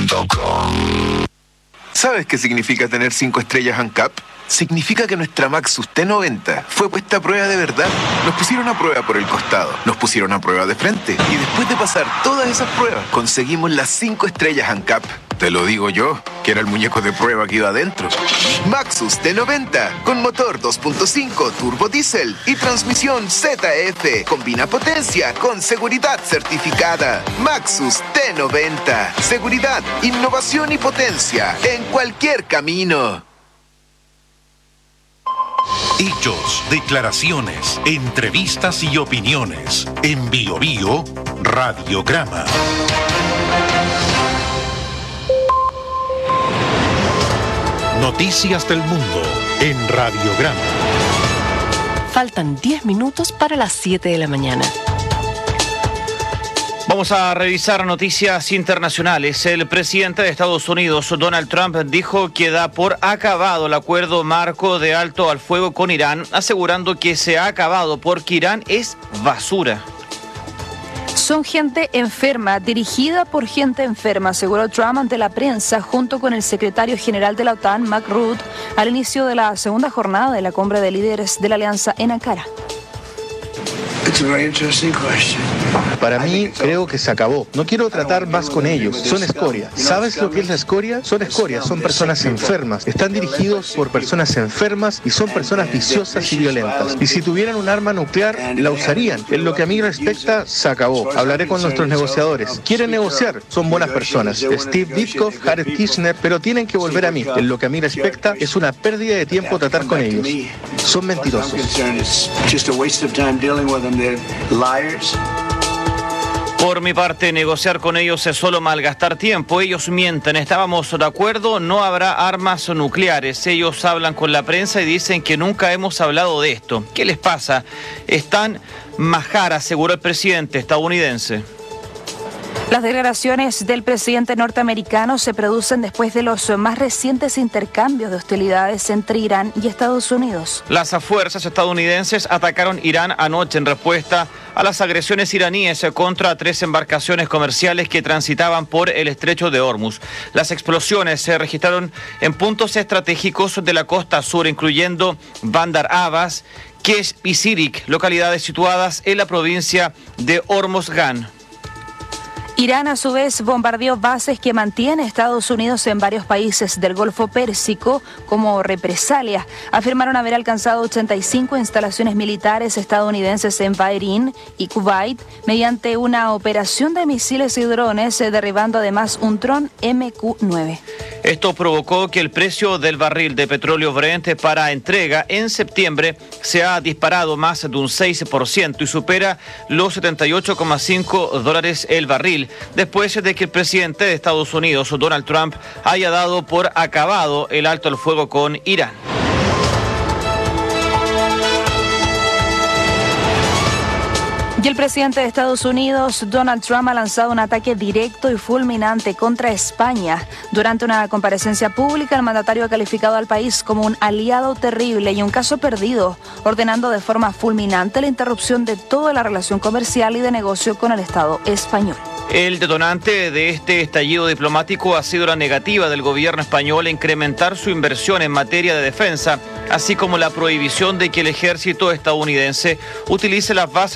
¿Sabes qué significa tener 5 estrellas ANCAP? Significa que nuestra Maxus T90 fue puesta a prueba de verdad. Nos pusieron a prueba por el costado, nos pusieron a prueba de frente y después de pasar todas esas pruebas conseguimos las 5 estrellas ANCAP. Te lo digo yo, que era el muñeco de prueba que iba adentro. Maxus T90 con motor 2.5 turbo diésel y transmisión ZF. Combina potencia con seguridad certificada. Maxus T90. Seguridad, innovación y potencia en cualquier camino. Hechos, declaraciones, entrevistas y opiniones. En Bio Bio, Radiograma. Noticias del mundo en Radiograma. Faltan 10 minutos para las 7 de la mañana. Vamos a revisar noticias internacionales. El presidente de Estados Unidos, Donald Trump, dijo que da por acabado el acuerdo marco de alto al fuego con Irán, asegurando que se ha acabado porque Irán es basura. Son gente enferma, dirigida por gente enferma, aseguró Trump ante la prensa junto con el secretario general de la OTAN, Mark Rutte, al inicio de la segunda jornada de la cumbre de líderes de la alianza en Ankara. Para mí, creo que se acabó. No quiero tratar más con ellos. Son escoria. ¿Sabes lo que es la escoria? Son escoria. Son personas enfermas. Están dirigidos por personas enfermas y son personas viciosas y violentas. Y si tuvieran un arma nuclear, la usarían. En lo que a mí respecta, se acabó. Hablaré con nuestros negociadores. Quieren negociar. Son buenas personas. Steve Ditko, Jared Kushner, pero tienen que volver a mí. En lo que a mí respecta, es una pérdida de tiempo tratar con ellos. Son mentirosos. Por mi parte, negociar con ellos es solo malgastar tiempo. Ellos mienten. Estábamos de acuerdo, no habrá armas nucleares. Ellos hablan con la prensa y dicen que nunca hemos hablado de esto. ¿Qué les pasa? Están majar, aseguró el presidente estadounidense. Las declaraciones del presidente norteamericano se producen después de los más recientes intercambios de hostilidades entre Irán y Estados Unidos. Las fuerzas estadounidenses atacaron Irán anoche en respuesta a las agresiones iraníes contra 3 embarcaciones comerciales que transitaban por el estrecho de Hormuz. Las explosiones se registraron en puntos estratégicos de la costa sur, incluyendo Bandar Abbas, Kesh y Sirik, localidades situadas en la provincia de Hormozgan. Irán, a su vez, bombardeó bases que mantiene Estados Unidos en varios países del Golfo Pérsico como represalia. Afirmaron haber alcanzado 85 instalaciones militares estadounidenses en Bahrein y Kuwait mediante una operación de misiles y drones, derribando además un dron MQ-9. Esto provocó que el precio del barril de petróleo Brent para entrega en septiembre se ha disparado más de un 6% y supera los $78,5 el barril, después de que el presidente de Estados Unidos, Donald Trump, haya dado por acabado el alto al fuego con Irán. Y el presidente de Estados Unidos, Donald Trump, ha lanzado un ataque directo y fulminante contra España. Durante una comparecencia pública, el mandatario ha calificado al país como un aliado terrible y un caso perdido, ordenando de forma fulminante la interrupción de toda la relación comercial y de negocio con el Estado español. El detonante de este estallido diplomático ha sido la negativa del gobierno español a incrementar su inversión en materia de defensa, así como la prohibición de que el ejército estadounidense utilice las bases